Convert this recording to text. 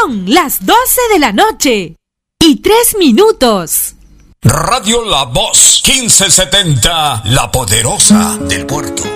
Son las 12 de la noche y 3 minutos. Radio La Voz 1570, la poderosa del puerto.